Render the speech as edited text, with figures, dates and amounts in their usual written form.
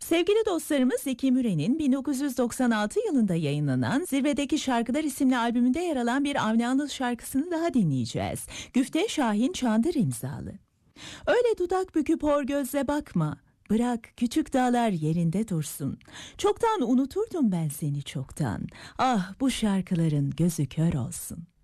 Sevgili dostlarımız Zeki Müren'in 1996 yılında yayınlanan Zirvedeki Şarkılar isimli albümünde yer alan bir Avni Anıl şarkısını daha dinleyeceğiz. Güfte Şahin Çandır imzalı. Öyle dudak büküp hor gözle bakma, bırak küçük dağlar yerinde dursun. Çoktan unuturdum ben seni çoktan, ah bu şarkıların gözü kör olsun.